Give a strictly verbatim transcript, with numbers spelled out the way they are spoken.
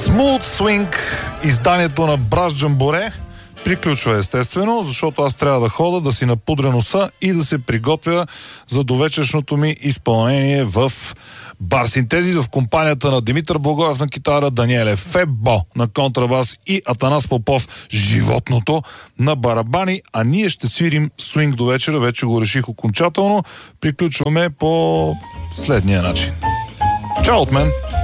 Smooth Swing, изданието на Брас Джамборе, приключва естествено, защото аз трябва да хода, да си напудря носа и да се приготвя за довечершното ми изпълнение в Бар Синтезис в компанията на Димитър Благоев на китара, Даниеле Фебо на контрабас и Атанас Попов, животното, на барабани, а ние ще свирим свинг до вечера, вече го реших окончателно. Приключваме по следния начин. Чао от мен!